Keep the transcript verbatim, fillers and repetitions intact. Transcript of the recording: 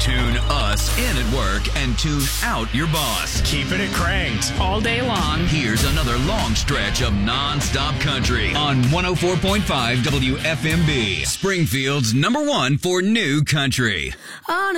Tune us in at work and tune out your boss. Keeping it cranked all day long. Here's another long stretch of non-stop country on one oh four point five W F M B, Springfield's number one for new country. On